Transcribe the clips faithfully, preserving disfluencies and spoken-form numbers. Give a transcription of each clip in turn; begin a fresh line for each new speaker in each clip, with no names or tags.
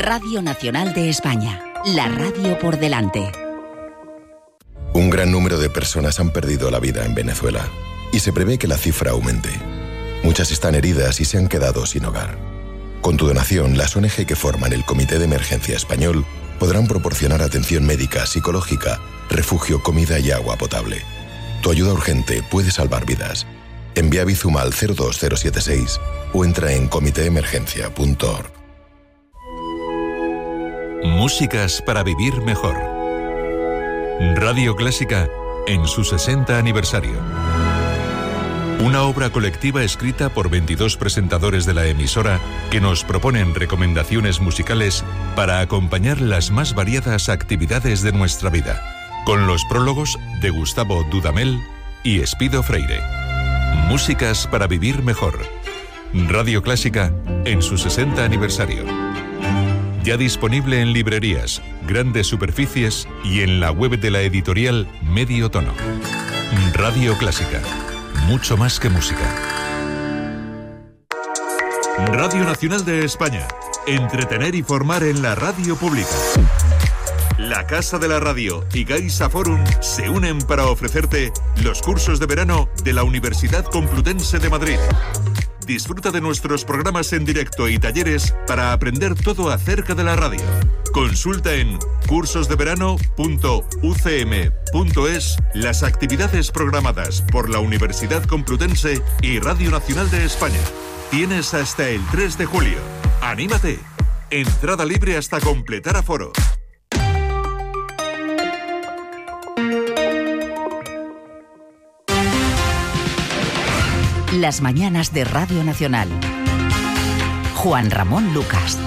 Radio Nacional de España, la radio por delante.
Un gran número de personas han perdido la vida en Venezuela y se prevé que la cifra aumente. Muchas están heridas y se han quedado sin hogar. Con tu donación, las O N G que forman el Comité de Emergencia Español podrán proporcionar atención médica, psicológica, refugio, comida y agua potable. Tu ayuda urgente puede salvar vidas. Envía Bizum al cero dos cero siete seis o entra en comité emergencia punto org.
Músicas para vivir mejor. Radio Clásica en su sesenta aniversario. Una obra colectiva escrita por veintidós presentadores de la emisora que nos proponen recomendaciones musicales para acompañar las más variadas actividades de nuestra vida, con los prólogos de Gustavo Dudamel y Espido Freire. Músicas para vivir mejor. Radio Clásica en su sesenta aniversario. Ya disponible en librerías, grandes superficies y en la web de la editorial Medio Tono. Radio Clásica. Mucho más que música. Radio Nacional de España. Entretener y formar en la radio pública. La Casa de la Radio y Gaisa Forum se unen para ofrecerte los cursos de verano de la Universidad Complutense de Madrid. Disfruta de nuestros programas en directo y talleres para aprender todo acerca de la radio. Consulta en cursos de verano punto u c m punto es las actividades programadas por la Universidad Complutense y Radio Nacional de España. Tienes hasta el tres de julio. ¡Anímate! Entrada libre hasta completar aforo.
Las mañanas de Radio Nacional. Juan Ramón Lucas.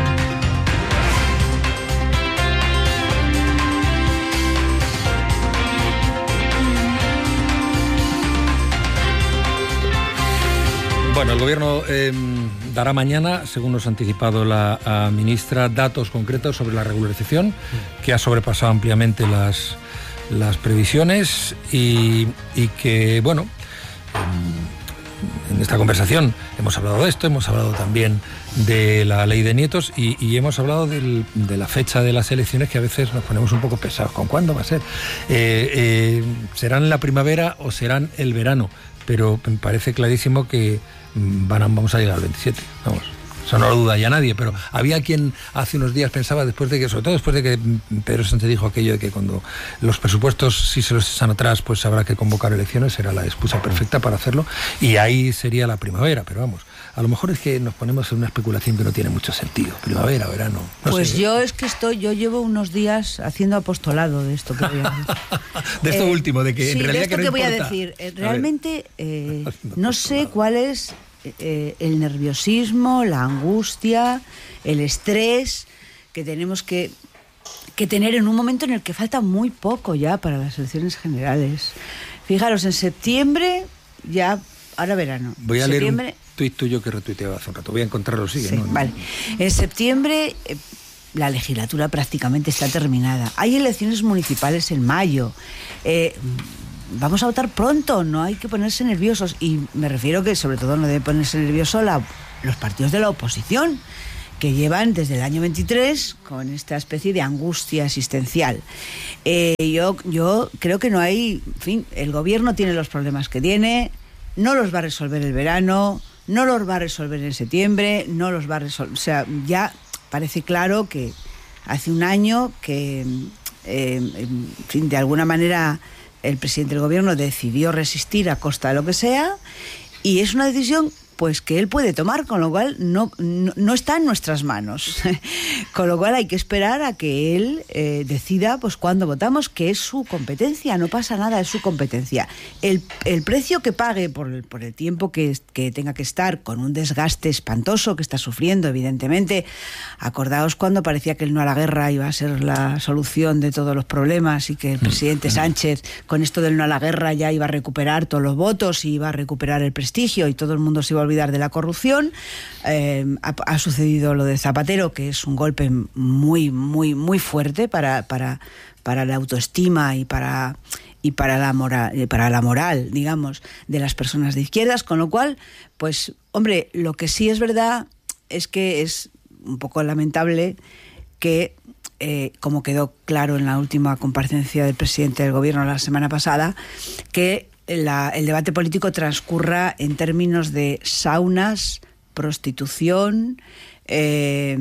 Bueno, el Gobierno eh, dará mañana, según nos ha anticipado la a ministra, datos concretos sobre la regularización, que ha sobrepasado ampliamente las, las previsiones y, y que, bueno, eh, en esta conversación hemos hablado de esto, hemos hablado también de la ley de nietos y, y hemos hablado del, de la fecha de las elecciones, que a veces nos ponemos un poco pesados. ¿Con cuándo va a ser? Eh, eh, ¿Serán en la primavera o serán el verano? Pero me parece clarísimo que van a, vamos a llegar al veintisiete, vamos. Eso no lo duda ya nadie, pero había quien hace unos días pensaba, después de que, sobre todo después de que Pedro Sánchez dijo aquello de que cuando los presupuestos, si se los echan atrás, pues habrá que convocar elecciones, era la excusa perfecta para hacerlo, y ahí sería la primavera, pero vamos, a lo mejor es que nos ponemos en una especulación que no tiene mucho sentido, primavera, verano. No
pues
sé.
yo es que estoy, yo llevo unos días haciendo apostolado de esto que voy a decir.
De esto
eh,
último, de que
sí,
en realidad
de esto
que no
que
importa.
voy a decir, eh, realmente eh,
no,
no sé cuál es eh, el nerviosismo, la angustia, el estrés que tenemos que, que tener en un momento en el que falta muy poco ya para las elecciones generales. Fijaros, en septiembre ya, ahora verano.
Voy a
septiembre,
leer un tuit tuyo que retuiteaba hace un rato, voy a encontrarlo, sigue.
sí,
¿no?
Vale. En septiembre eh, la legislatura prácticamente está terminada. Hay elecciones municipales en mayo. Eh, vamos a votar pronto, no hay que ponerse nerviosos. Y me refiero que sobre todo no debe ponerse nervioso la, los partidos de la oposición, que llevan desde el año veintitrés con esta especie de angustia existencial. Eh, yo, yo creo que no hay... En fin, el gobierno tiene los problemas que tiene, no los va a resolver el verano, no los va a resolver en septiembre, no los va a resolver... O sea, ya parece claro que hace un año que, eh, en fin, de alguna manera el presidente del gobierno decidió resistir a costa de lo que sea, y es una decisión pues que él puede tomar, con lo cual no, no, no está en nuestras manos. Con lo cual hay que esperar a que él eh, decida pues cuándo votamos, que es su competencia, no pasa nada, es su competencia. El, el precio que pague por el, por el tiempo que, que tenga que estar, con un desgaste espantoso que está sufriendo, evidentemente. Acordaos cuando parecía que el no a la guerra iba a ser la solución de todos los problemas y que el presidente Sánchez, con esto del no a la guerra, ya iba a recuperar todos los votos y iba a recuperar el prestigio y todo el mundo se iba a olvidar de la corrupción. Eh, ha, ha sucedido lo de Zapatero, que es un golpe muy, muy, muy fuerte para, para, para la autoestima y para, y para la moral, para la moral, digamos, de las personas de izquierdas, con lo cual, pues, hombre, lo que sí es verdad es que es un poco lamentable que, eh, como quedó claro en la última comparecencia del presidente del gobierno la semana pasada, que la, el debate político transcurra en términos de saunas, prostitución, eh,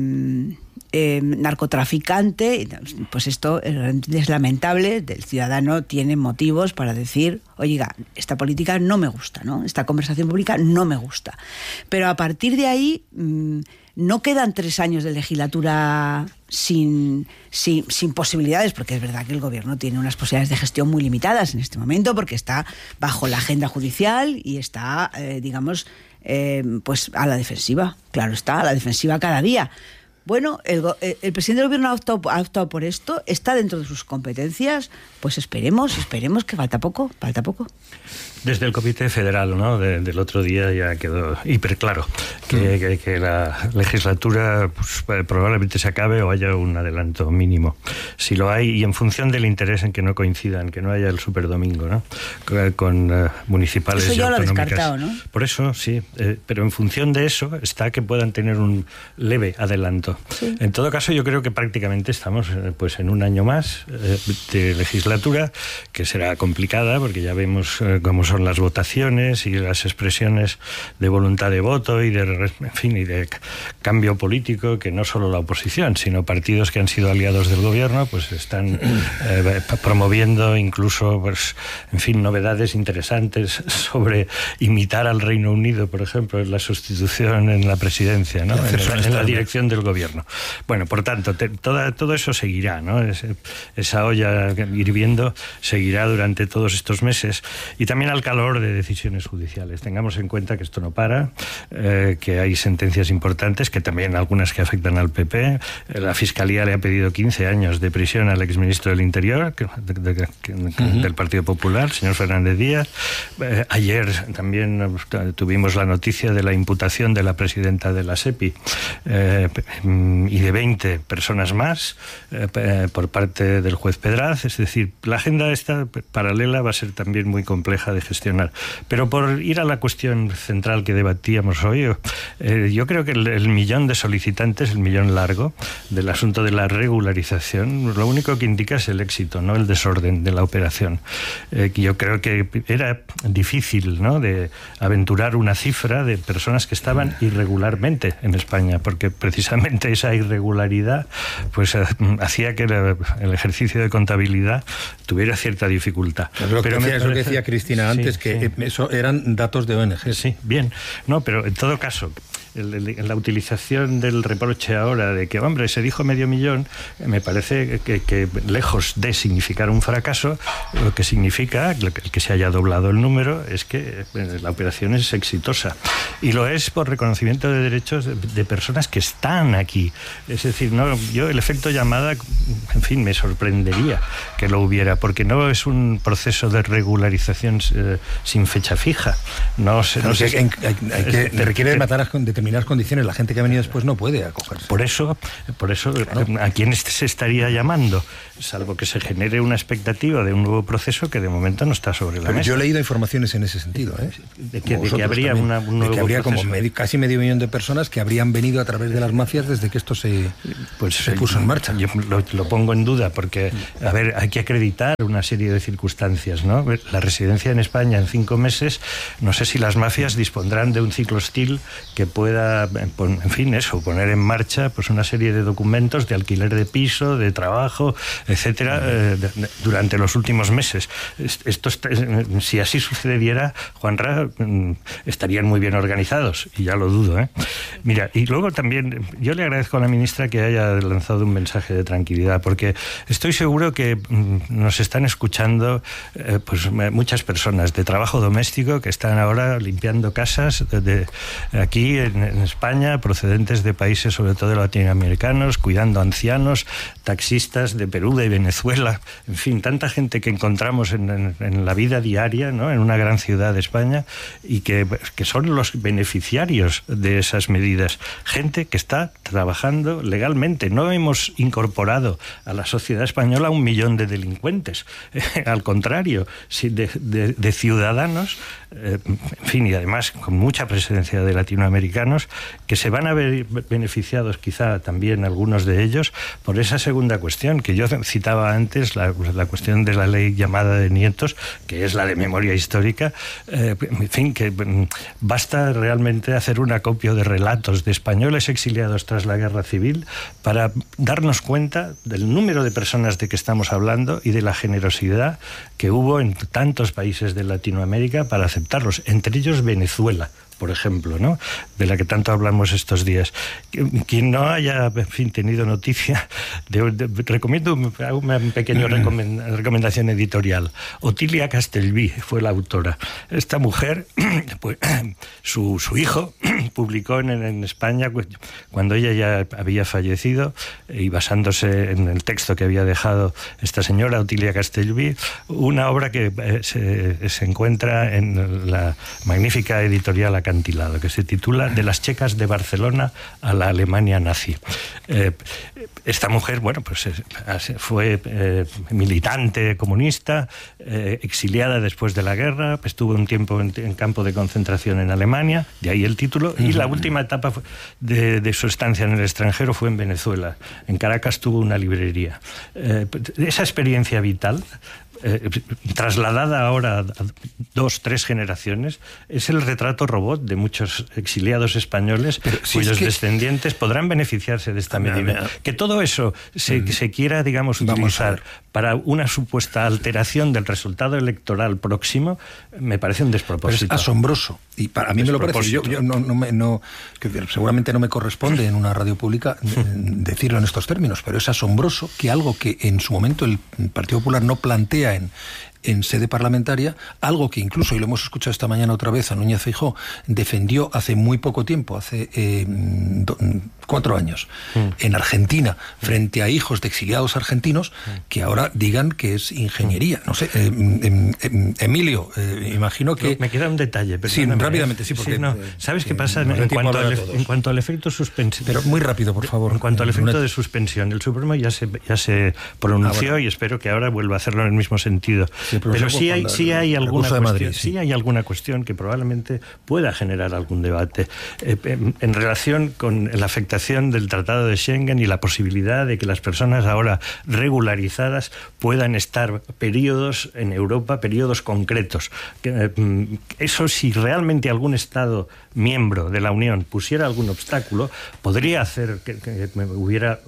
eh, narcotraficante. Pues esto es lamentable. El ciudadano tiene motivos para decir, oiga, esta política no me gusta, ¿no? Esta conversación pública no me gusta. Pero a partir de ahí mmm, no quedan tres años de legislatura sin, sin, sin posibilidades, porque es verdad que el gobierno tiene unas posibilidades de gestión muy limitadas en este momento, porque está bajo la agenda judicial y está, eh, digamos, eh, pues a la defensiva. Claro está, a la defensiva cada día. Bueno, el, el presidente del gobierno ha optado, ha optado por esto, está dentro de sus competencias, pues esperemos, esperemos que falta poco, falta poco.
Desde el Comité Federal, ¿no?, de, del otro día ya quedó hiper claro que, que, que la legislatura pues, probablemente se acabe o haya un adelanto mínimo. Si lo hay, y en función del interés en que no coincidan, que no haya el superdomingo, ¿no?, con, con uh, municipales
eso
y
ya
autonómicas.
Lo ha descartado, ¿no?
Por eso, sí, eh, pero en función de eso está que puedan tener un leve adelanto. Sí. En todo caso, yo creo que prácticamente estamos eh, pues en un año más eh, de legislatura, que será complicada, porque ya vemos eh, cómo son las votaciones y las expresiones de voluntad de voto y de, en fin, y de cambio político, que no solo la oposición, sino partidos que han sido aliados del gobierno, pues están eh, promoviendo incluso, pues, en fin, novedades interesantes sobre imitar al Reino Unido, por ejemplo, en la sustitución en la presidencia, ¿no?, en, en la dirección del gobierno. Bueno, por tanto, te, toda, todo eso seguirá, ¿no? Es, esa olla hirviendo seguirá durante todos estos meses, y también al calor de decisiones judiciales. Tengamos en cuenta que esto no para, eh, que hay sentencias importantes, que también algunas que afectan al P P. La Fiscalía le ha pedido quince años de prisión al exministro del Interior, que, de, de, de, uh-huh. del Partido Popular, señor Fernández Díaz. Eh, ayer también tuvimos la noticia de la imputación de la presidenta de la SEPI eh, y de veinte personas más eh, por parte del juez Pedraz. Es decir, la agenda esta paralela va a ser también muy compleja de gestionar. Pero por ir a la cuestión central que debatíamos hoy, eh, yo creo que el, el millón de solicitantes, el millón largo del asunto de la regularización, lo único que indica es el éxito, no el desorden de la operación. Eh, yo creo que era difícil, ¿no?, de aventurar una cifra de personas que estaban irregularmente en España, porque precisamente esa irregularidad pues eh, hacía que la, el ejercicio de contabilidad tuviera cierta dificultad.
Es lo, pero que decía, parece, es lo que decía Cristina antes, sí, que sí. eso eran datos de O N G.
Sí, bien. No, pero en todo caso, el, el, la utilización del reproche ahora de que, hombre, se dijo medio millón, me parece que, que lejos de significar un fracaso, lo que significa el que se haya doblado el número es que la operación es exitosa. Y lo es por reconocimiento de derechos de, de personas que están aquí. Es decir, no, yo el efecto llamada, en fin, me sorprendería que lo hubiera, porque no es un proceso de regularización eh, sin fecha fija. No, se, no
sé,
se,
hay, hay, hay que, te requiere de matar con determinadas condiciones. La gente que ha venido después no puede acogerse.
Por eso, por eso claro. ¿A quién se estaría llamando? Salvo que se genere una expectativa de un nuevo proceso que de momento no está sobre la
Pero
mesa.
yo he leído informaciones en ese sentido, ¿eh?
De que, de que habría una, un nuevo
de que habría
proceso.
como medio, casi medio millón de personas que habrían venido a través de las mafias desde que esto se, pues, se puso en marcha.
Yo lo, lo pongo en duda porque, a ver, hay que acreditar una serie de circunstancias, ¿no? La residencia en España en cinco meses, no sé si las mafias dispondrán de un ciclo hostil que pueda, en fin, eso, poner en marcha pues una serie de documentos de alquiler de piso, de trabajo, etcétera, eh, de, de, durante los últimos meses. Esto, si así sucediera, Juanra, estarían muy bien organizados, y ya lo dudo, ¿eh? Mira, y luego también yo le agradezco a la ministra que haya lanzado un mensaje de tranquilidad, porque estoy seguro que nos están escuchando eh, pues muchas personas de trabajo doméstico que están ahora limpiando casas de, de aquí en, en España, procedentes de países sobre todo latinoamericanos, cuidando ancianos, taxistas de Perú, de Venezuela, en fin, tanta gente que encontramos en, en, en la vida diaria, ¿no?, en una gran ciudad de España, y que, que son los beneficiarios de esas medidas. Gente que está trabajando legalmente. No hemos incorporado a la sociedad española un millón de delincuentes. Al contrario, de, de, de ciudadanos, eh, en fin, y además con mucha presencia de latinoamericanos, que se van a ver beneficiados quizá también algunos de ellos por esa segunda cuestión que yo citaba antes, la, la cuestión de la ley llamada de Nietos, que es la de memoria histórica. Eh, en fin, que basta realmente hacer un acopio de relatos de españoles exiliados tras la guerra civil para darnos cuenta del número de personas de que estamos hablando y de la generosidad que hubo en tantos países de Latinoamérica para aceptarlos, entre ellos Venezuela, por ejemplo, ¿no?, de la que tanto hablamos estos días. Quien no haya, en fin, tenido noticia, de, de, recomiendo una pequeña recomendación editorial. Otilia Castellví fue la autora. Esta mujer, pues, su, su hijo publicó en, en España, cuando ella ya había fallecido, y basándose en el texto que había dejado esta señora, Otilia Castellví, una obra que eh, se, se encuentra en la magnífica editorial Acantilado, que se titula De las checas de Barcelona a la Alemania nazi. Eh, esta mujer, bueno, pues fue eh, militante comunista, eh, exiliada después de la guerra, estuvo un tiempo en, en campo de concentración en Alemania, de ahí el título, y la última etapa de, de su estancia en el extranjero fue en Venezuela. En Caracas tuvo una librería. Eh, esa experiencia vital, Eh, trasladada ahora a dos, tres generaciones, es el retrato robot de muchos exiliados españoles, si cuyos es que... descendientes podrán beneficiarse de esta medida. Que todo eso se, mm. se quiera, digamos, utilizar para una supuesta alteración del resultado electoral próximo, me parece un despropósito.
Pero es asombroso. Y para mí me lo parece. Yo, yo no, no, me, no que seguramente no me corresponde en una radio pública decirlo en estos términos, pero es asombroso que algo que en su momento el Partido Popular no plantea en, en sede parlamentaria, algo que incluso, y lo hemos escuchado esta mañana otra vez, a Núñez Feijóo defendió hace muy poco tiempo, hace eh, do, cuatro años, mm. en Argentina, frente a hijos de exiliados argentinos, mm. que ahora digan que es ingeniería. No sé, eh, eh, eh, Emilio, eh, imagino que...
No, me queda un detalle.
Sí, rápidamente, sí, porque...
Sí, no. ¿Sabes qué pasa en, en, cuanto al, en cuanto al efecto suspensión?
Pero muy rápido, por favor.
En cuanto al efecto de suspensión, el Supremo ya se, ya se pronunció, ah, bueno. y espero que ahora vuelva a hacerlo en el mismo sentido. Sí, pero pero sí hay, la, sí, hay alguna cuestión, Madrid, sí. sí hay alguna cuestión que probablemente pueda generar algún debate eh, en, en relación con la afectación del Tratado de Schengen y la posibilidad de que las personas ahora regularizadas puedan estar periodos en Europa, periodos concretos. Que, eh, eso, si realmente algún Estado miembro de la Unión pusiera algún obstáculo, podría hacer que, que hubiera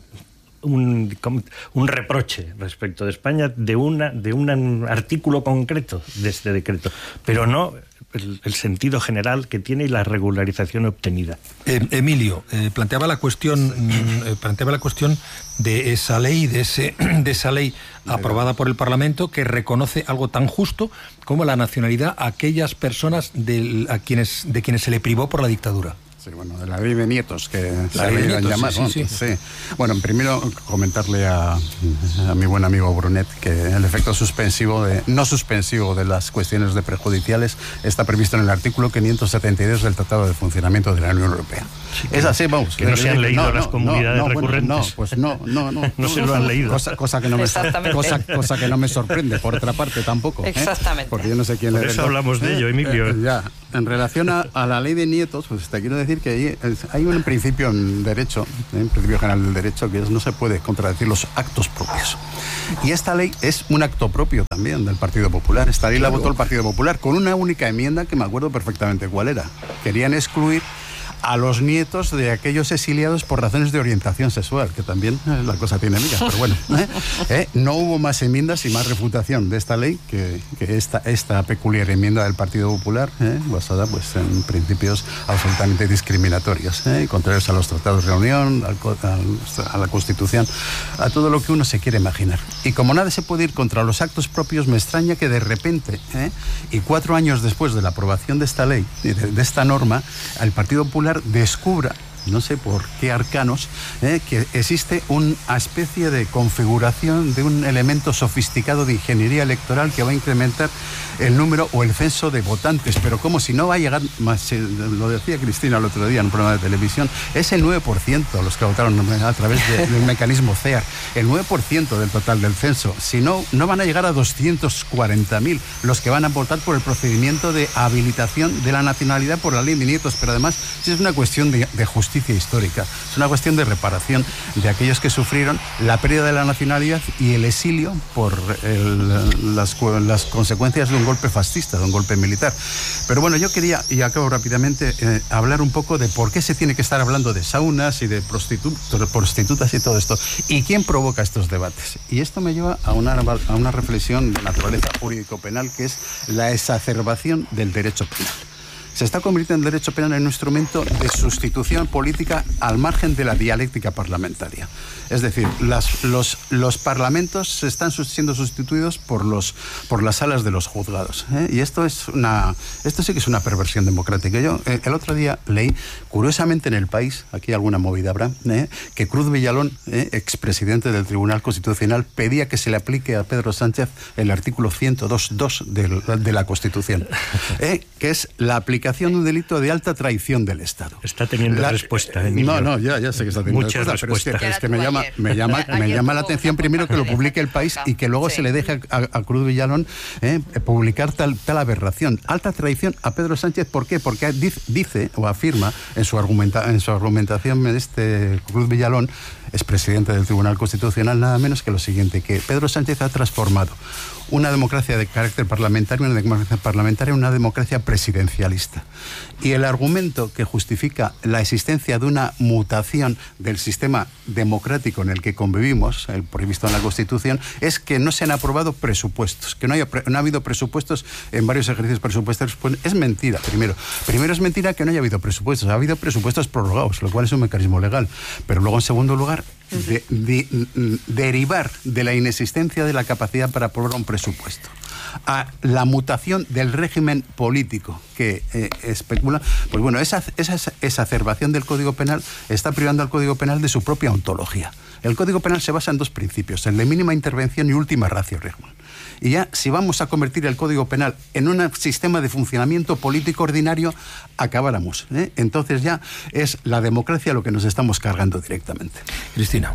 Un, un reproche respecto de España de una de un artículo concreto de este decreto, pero no el, el sentido general que tiene y la regularización obtenida.
Eh, Emilio, eh, planteaba la cuestión eh, planteaba la cuestión de esa ley, de ese de esa ley aprobada por el Parlamento que reconoce algo tan justo como la nacionalidad a aquellas personas de, a quienes de quienes se le privó por la dictadura.
Sí, bueno, de la ley de nietos, que la se le han llamado. Sí, sí, sí. sí. Bueno, primero comentarle a, a mi buen amigo Brunet que el efecto suspensivo, de, no suspensivo de las cuestiones de prejudiciales está previsto en el artículo quinientos setenta y dos del Tratado de Funcionamiento de la Unión Europea. Sí,
es así, vamos. Que no se han leído no, las comunidades
no, no,
recurrentes.
Bueno, no, pues no, no, no.
no, no se lo han leído.
Cosa, cosa, que no me, cosa, cosa que no me sorprende, por otra parte, tampoco.
Exactamente.
¿eh? Porque yo no sé quién
por
le
eso hablamos de ello, Emilio.
Eh, ya. En relación a, a la ley de nietos, pues te quiero decir que hay, hay un principio en derecho, ¿eh? un principio general del derecho, que es no se puede contradecir los actos propios. Y esta ley es un acto propio también del Partido Popular. Esta ley claro. la votó el Partido Popular con una única enmienda que me acuerdo perfectamente cuál era. Querían excluir a los nietos de aquellos exiliados por razones de orientación sexual, que también eh, la cosa tiene migas, pero bueno, ¿eh? ¿Eh? no hubo más enmiendas y más refutación de esta ley que, que esta, esta peculiar enmienda del Partido Popular, ¿eh? basada pues en principios absolutamente discriminatorios, ¿eh? contrarios a los tratados de la Unión, al, al, a la Constitución, a todo lo que uno se quiere imaginar. Y como nada se puede ir contra los actos propios, me extraña que de repente, ¿eh? y cuatro años después de la aprobación de esta ley, de, de esta norma, el Partido Popular descubra no sé por qué arcanos, eh, que existe una especie de configuración de un elemento sofisticado de ingeniería electoral que va a incrementar el número o el censo de votantes, pero como si no va a llegar más, eh, lo decía Cristina el otro día en un programa de televisión, es el nueve por ciento los que votaron a través de, del mecanismo C E A R, el nueve por ciento del total del censo, si no, no van a llegar a doscientos cuarenta mil los que van a votar por el procedimiento de habilitación de la nacionalidad por la ley de nietos, pero además sí es una cuestión de, de justicia histórica, es una cuestión de reparación de aquellos que sufrieron la pérdida de la nacionalidad y el exilio por el, las, las consecuencias de un golpe fascista, de un golpe militar. Pero bueno, yo quería, y acabo rápidamente, eh, hablar un poco de por qué se tiene que estar hablando de saunas y de prostitu prostitutas y todo esto, y quién provoca estos debates. Y esto me lleva a una, a una reflexión de naturaleza jurídico-penal, que es la exacerbación del derecho penal. Se está convirtiendo el derecho penal en un instrumento de sustitución política al margen de la dialéctica parlamentaria. Es decir, las, los, los parlamentos están siendo sustituidos por, los, por las salas de los juzgados, ¿eh? Y esto es una, esto sí que es una perversión democrática. Yo eh, el otro día leí, curiosamente en El País, aquí alguna movida habrá, ¿eh? que Cruz Villalón, eh, expresidente del Tribunal Constitucional, pedía que se le aplique a Pedro Sánchez el artículo ciento dos punto dos de, de la Constitución, ¿eh? que es la aplicación de un delito de alta traición del Estado.
Está teniendo la, respuesta, Emilio.
No, no, ya, ya sé que está teniendo
muchas respuestas.
Pero es que, es que me llama, me llama, me llama la atención primero que lo publique El País y que luego sí. se le deje a, a Cruz Villalón eh, publicar tal, tal aberración. Alta traición a Pedro Sánchez, ¿por qué? Porque dice o afirma en su, argumenta, en su argumentación este Cruz Villalón, expresidente del Tribunal Constitucional, nada menos que lo siguiente, que Pedro Sánchez ha transformado una democracia de carácter parlamentario, una democracia parlamentaria, una democracia presidencialista. Y el argumento que justifica la existencia de una mutación del sistema democrático en el que convivimos, el previsto en la Constitución, es que no se han aprobado presupuestos, que no, haya, no ha habido presupuestos en varios ejercicios presupuestarios. Pues es mentira, primero. Primero es mentira que no haya habido presupuestos. Ha habido presupuestos prorrogados, lo cual es un mecanismo legal. Pero luego, en segundo lugar, de, de, de, derivar de la inexistencia de la capacidad para aprobar un presupuesto a la mutación del régimen político que eh, especula, pues bueno, esa, esa exacerbación del Código Penal está privando al Código Penal de su propia ontología. El Código Penal se basa en dos principios, el de mínima intervención y última ratio regnum. Y ya, si vamos a convertir el Código Penal en un sistema de funcionamiento político ordinario, acabáramos, ¿eh? Entonces ya es la democracia lo que nos estamos cargando directamente.
Cristina.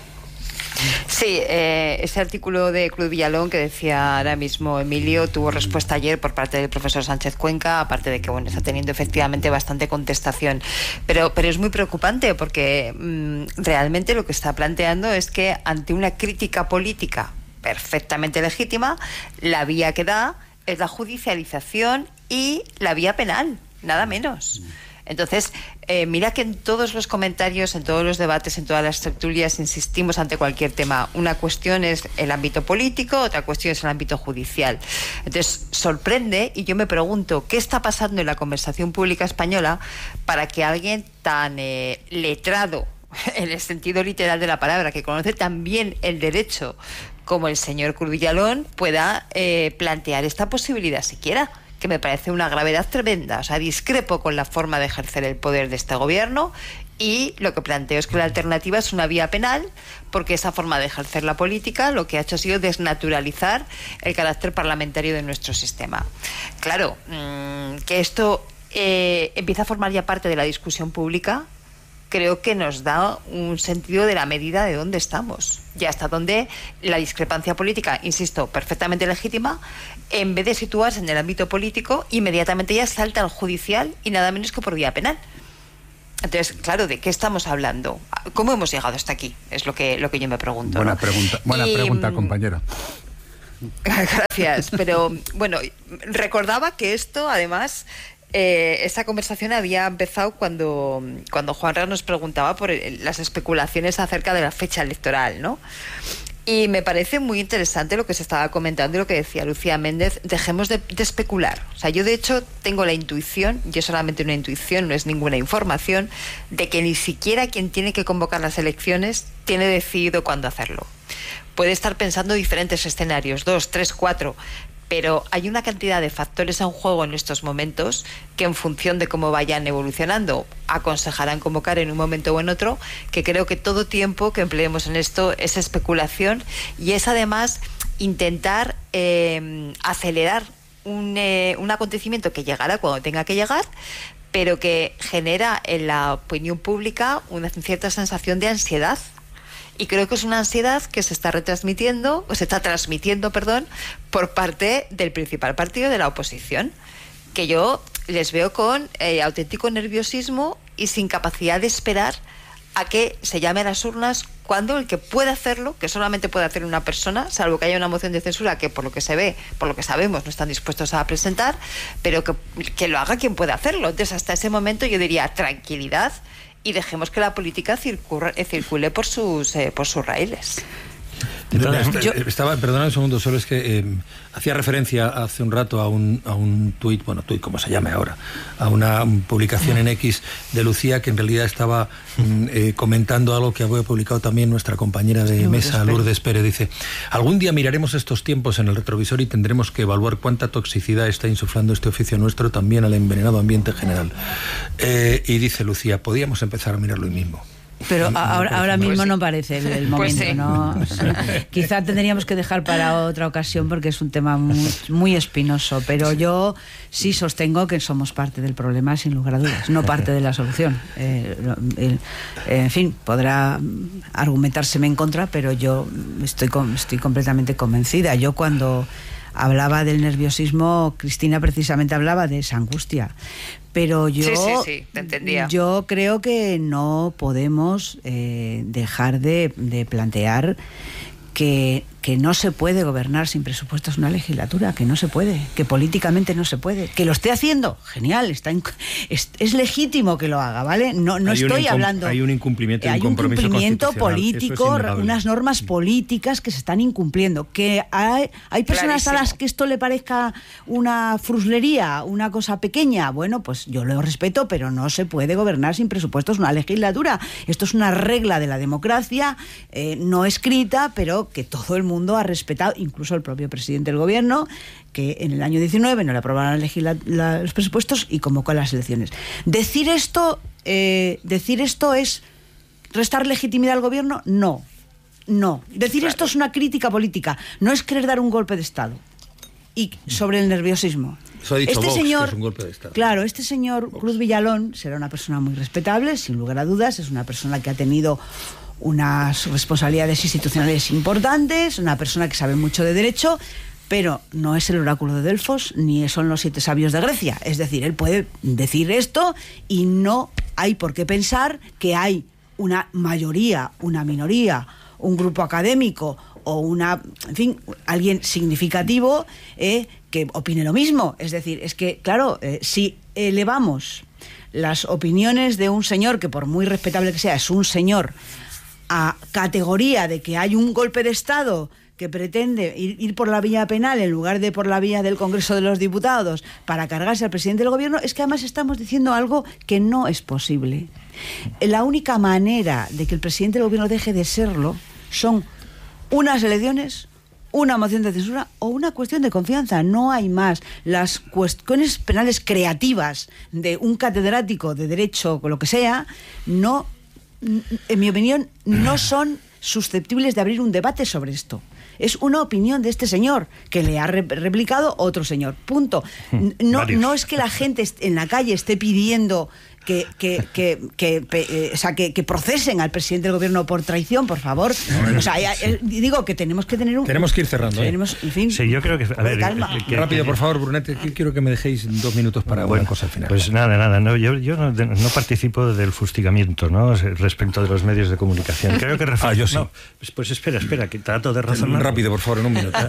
Sí, eh, ese artículo de Cruz Villalón que decía ahora mismo Emilio tuvo respuesta ayer por parte del profesor Sánchez Cuenca, aparte de que bueno, está teniendo efectivamente bastante contestación, pero, pero es muy preocupante porque mmm, realmente lo que está planteando es que ante una crítica política perfectamente legítima, la vía que da es la judicialización y la vía penal, nada menos. Entonces, eh, mira que en todos los comentarios, en todos los debates, en todas las tertulias, insistimos ante cualquier tema. Una cuestión es el ámbito político, otra cuestión es el ámbito judicial. Entonces, sorprende, y yo me pregunto, ¿qué está pasando en la conversación pública española para que alguien tan eh, letrado, en el sentido literal de la palabra, que conoce tan bien el derecho como el señor Cruz Villalón, pueda eh, plantear esta posibilidad siquiera? Que me parece una gravedad tremenda. O sea, discrepo con la forma de ejercer el poder de este gobierno y lo que planteo es que la alternativa es una vía penal, porque esa forma de ejercer la política lo que ha hecho ha sido desnaturalizar el carácter parlamentario de nuestro sistema. Claro, mmm, que esto eh, empieza a formar ya parte de la discusión pública, creo que nos da un sentido de la medida de dónde estamos y hasta dónde la discrepancia política, insisto, perfectamente legítima, en vez de situarse en el ámbito político, inmediatamente ya salta al judicial y nada menos que por vía penal. Entonces, claro, ¿de qué estamos hablando? ¿Cómo hemos llegado hasta aquí? Es lo que, lo que yo me pregunto.
Buena
¿no?
pregunta, buena
y,
pregunta, compañera.
Gracias, pero bueno, recordaba que esto, además, Eh, esta conversación había empezado cuando, cuando Juanra nos preguntaba por las especulaciones acerca de la fecha electoral, ¿no? Y me parece muy interesante lo que se estaba comentando y lo que decía Lucía Méndez, dejemos de, de especular. O sea, yo de hecho tengo la intuición, y es solamente una intuición, no es ninguna información, de que ni siquiera quien tiene que convocar las elecciones tiene decidido cuándo hacerlo. Puede estar pensando diferentes escenarios, dos, tres, cuatro, pero hay una cantidad de factores en juego en estos momentos que, en función de cómo vayan evolucionando, aconsejarán convocar en un momento o en otro, que creo que todo tiempo que empleemos en esto es especulación y es además intentar eh, acelerar un, eh, un acontecimiento que llegará cuando tenga que llegar, pero que genera en la opinión pública una cierta sensación de ansiedad. Y creo que es una ansiedad que se está retransmitiendo, o se está transmitiendo, perdón, por parte del principal partido de la oposición, que yo les veo con eh, auténtico nerviosismo y sin capacidad de esperar a que se llame a las urnas, cuando el que puede hacerlo, que solamente puede hacer una persona, salvo que haya una moción de censura que, por lo que se ve, por lo que sabemos, no están dispuestos a presentar, pero que, que lo haga quien pueda hacerlo. Entonces, hasta ese momento yo diría tranquilidad y dejemos que la política circule, circule por sus eh, por sus raíles.
Entonces, yo, estaba, perdona un segundo, solo es que eh, hacía referencia hace un rato a un, a un tuit, bueno, tuit como se llame ahora, a una publicación en X de Lucía, que en realidad estaba eh, comentando algo que había publicado también nuestra compañera de Lourdes mesa, Pérez. Lourdes Pérez. Dice: algún día miraremos estos tiempos en el retrovisor y tendremos que evaluar cuánta toxicidad está insuflando este oficio nuestro también al envenenado ambiente general. Eh, y dice Lucía: podíamos empezar a mirarlo hoy mismo.
Pero ahora, ahora mismo pues no parece el, el momento,
pues sí.
¿no? O sea, quizá tendríamos que dejar para otra ocasión porque es un tema muy, muy espinoso, pero yo sí sostengo que somos parte del problema, sin lugar a dudas, no parte de la solución. Eh, eh, en fin, podrá argumentárseme en contra, pero yo estoy, estoy completamente convencida. Yo cuando hablaba del nerviosismo, Cristina precisamente hablaba de esa angustia. Pero yo,
sí, sí, sí, te entendía.
Yo creo que no podemos eh, dejar de, de plantear que, que no se puede gobernar sin presupuestos una legislatura, que no se puede, que políticamente no se puede. Que lo esté haciendo, genial, está in, es, es legítimo que lo haga, ¿vale? No, no estoy hablando...
Hay un incumplimiento,
hay
un compromiso
incumplimiento político,
es
unas normas políticas que se están incumpliendo. Que hay, hay personas Clarísimo. a las que esto le parezca una fruslería, una cosa pequeña, bueno, pues yo lo respeto, pero no se puede gobernar sin presupuestos una legislatura. Esto es una regla de la democracia, eh, no escrita, pero que todo el mundo ha respetado, incluso el propio presidente del gobierno, que en el año diecinueve no le aprobaron la, la, los presupuestos y convocó a las elecciones. Decir esto, eh, decir esto es restar legitimidad al gobierno, no, no. Decir claro. esto es una crítica política, no es querer dar un golpe de Estado. Y sobre el nerviosismo.
Eso ha dicho
este
Vox,
señor,
que es un golpe de Estado.
Claro, este señor
Vox.
Cruz Villalón será una persona muy respetable, sin lugar a dudas, es una persona que ha tenido unas responsabilidades institucionales importantes, una persona que sabe mucho de derecho, pero no es el oráculo de Delfos ni son los siete sabios de Grecia. Es decir, él puede decir esto y no hay por qué pensar que hay una mayoría, una minoría, un grupo académico o una, en fin, alguien significativo eh, que opine lo mismo. Es decir, es que, claro, eh, si elevamos las opiniones de un señor, que por muy respetable que sea, es un señor, a categoría de que hay un golpe de Estado que pretende ir, ir por la vía penal en lugar de por la vía del Congreso de los Diputados para cargarse al presidente del gobierno, es que además estamos diciendo algo que no es posible. La única manera de que el presidente del gobierno deje de serlo son unas elecciones, una moción de censura o una cuestión de confianza. No hay más. Las cuestiones penales creativas de un catedrático de derecho o lo que sea, no, en mi opinión, no son susceptibles de abrir un debate sobre esto. Es una opinión de este señor que le ha re- replicado otro señor. Punto. No, no es que la gente en la calle esté pidiendo que, que, que, que, eh, o sea, que, que procesen al presidente del gobierno por traición, por favor. O sea, ya, eh, digo que tenemos que tener un...
Tenemos que ir cerrando. ¿eh?
Tenemos, en fin,
sí, yo creo que... A ver,
calma.
Que, que,
Rápido,
que,
por favor, Brunete, quiero que me dejéis dos minutos para
bueno,
una cosa al final.
Pues nada, nada. No, yo yo no, no participo del fustigamiento, ¿no?, respecto de los medios de comunicación. Creo que... Ref-
ah, yo sí.
No, pues, pues espera, espera, que trato de razonar.
Rápido, por favor, en un minuto.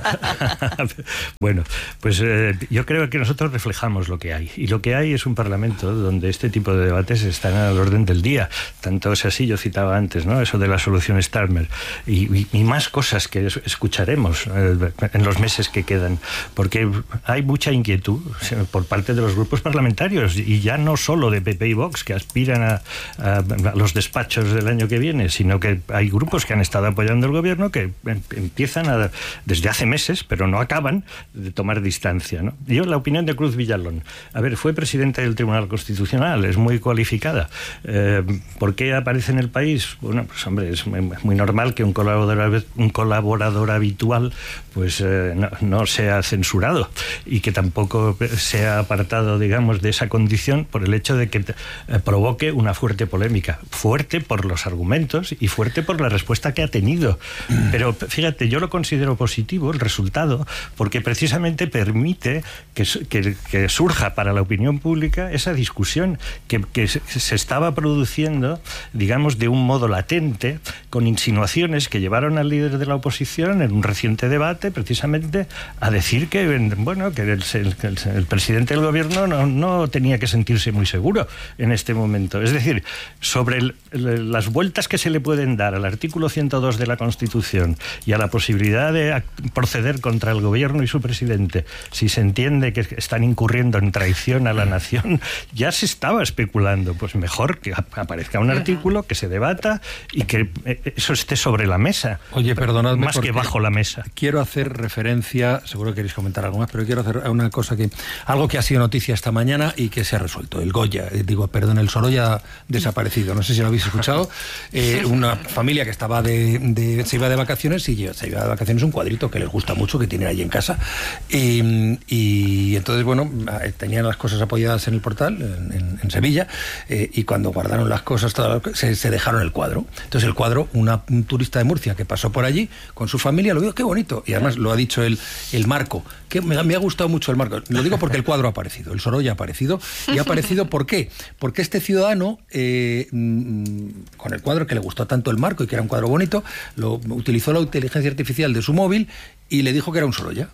Bueno, pues eh, yo creo que nosotros reflejamos lo que hay. Y lo que hay es un parlamento donde este tipo de debates están al orden del día. Tanto es así, yo citaba antes, ¿no?, eso de la solución Starmer, y, y, y más cosas que escucharemos eh, en los meses que quedan, porque hay mucha inquietud por parte de los grupos parlamentarios, y ya no solo de P P y Vox, que aspiran a, a, a los despachos del año que viene, sino que hay grupos que han estado apoyando al gobierno que empiezan a, desde hace meses, pero no acaban de tomar distancia, ¿no? Yo, la opinión de Cruz Villalón, a ver, fue presidente del Tribunal Constitucional, es muy cualificada. Eh, ¿Por qué aparece en El País? Bueno, pues hombre, es muy normal que un colaborador, un colaborador habitual pues eh, no, no sea censurado, y que tampoco sea apartado, digamos, de esa condición por el hecho de que eh, provoque una fuerte polémica. Fuerte por los argumentos y fuerte por la respuesta que ha tenido. Pero fíjate, yo lo considero positivo, el resultado, porque precisamente permite que, que, que surja para la opinión pública esa discusión que, que se estaba produciendo, digamos, de un modo latente, con insinuaciones que llevaron al líder de la oposición en un reciente debate precisamente a decir que, bueno, que el, el, el presidente del gobierno no, no tenía que sentirse muy seguro en este momento. Es decir, sobre el, el, las vueltas que se le pueden dar al artículo ciento dos de la Constitución y a la posibilidad de proceder contra el gobierno y su presidente, si se entiende que están incurriendo en traición a la nación, ya se estaba especulando. Pues mejor que aparezca un artículo, que se debata y que eso esté sobre la mesa.
Oye, perdonadme,
más que bajo la mesa.
Quiero hacer referencia, seguro que queréis comentar algo más, pero quiero hacer una cosa que, algo que ha sido noticia esta mañana y que se ha resuelto. El Goya, digo, perdón, el Sorolla desaparecido. No sé si lo habéis escuchado. Eh, una familia que estaba de, de, se iba de vacaciones y se iba de vacaciones un cuadrito que les gusta mucho, que tienen allí en casa. Y, y entonces, bueno, tenían las cosas apoyadas en el portal, en, en, en Sevilla, eh, y cuando guardaron las cosas, todas las, se, se dejaron el cuadro. Entonces el cuadro, una, un turista de Murcia que pasó por allí con su familia, lo vio, qué bonito. Y además lo ha dicho el, el marco, que me, me ha gustado mucho el marco. Lo digo porque el cuadro ha aparecido, el Sorolla ha aparecido. Y ha aparecido, ¿por qué? Porque este ciudadano, eh, con el cuadro que le gustó tanto el marco y que era un cuadro bonito, lo utilizó la inteligencia artificial de su móvil y le dijo que era un Sorolla.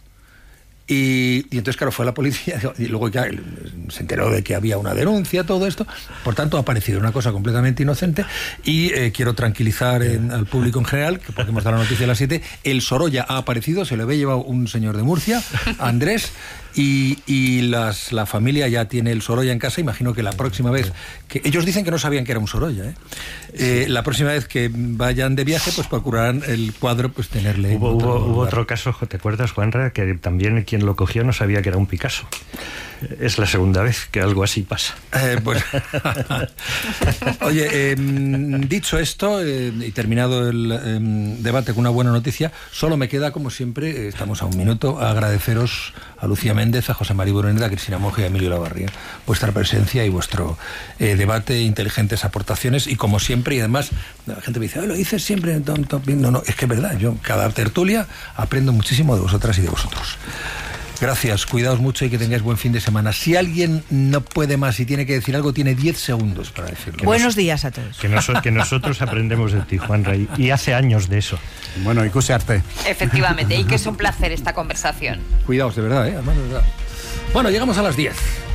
Y, y entonces, claro, fue a la policía y luego ya se enteró de que había una denuncia, todo esto. Por tanto, ha aparecido una cosa completamente inocente. Y eh, quiero tranquilizar en, al público en general, que porque hemos dado la noticia a las siete, el Sorolla ha aparecido, se lo había llevado un señor de Murcia, Andrés, y, y las, la familia ya tiene el Sorolla en casa. Imagino que la próxima vez, que ellos dicen que no sabían que era un Sorolla, ¿eh? Eh, la próxima vez que vayan de viaje, pues procurarán el cuadro, pues tenerle.
Hubo, otro, hubo, hubo otro caso, ¿te acuerdas, Juanra? Que también quien lo cogió no sabía que era un Picasso. Es la segunda vez que algo así pasa.
Eh, pues, oye, eh, dicho esto eh, y terminado el eh, debate con una buena noticia, solo me queda, como siempre, estamos a un minuto, agradeceros a Lucía Méndez, a José María Buroneda, a Cristina Monge y a Emilio Lavarría vuestra presencia y vuestro eh, debate, inteligentes aportaciones, y como siempre, y además la gente me dice, lo dices siempre, no, no, no, es que es verdad, yo cada tertulia aprendo muchísimo de vosotras y de vosotros. Gracias, cuidaos mucho y que tengáis buen fin de semana. Si alguien no puede más y tiene que decir algo, tiene diez segundos para decirlo.
Buenos días a todos.
Que, nos, que nosotros aprendemos de ti, Juanra, y, y hace años de eso.
Bueno, y cusearte.
Efectivamente, y que es un placer esta conversación.
Cuidaos, de verdad, ¿eh? Además, de verdad. Bueno, llegamos a las diez.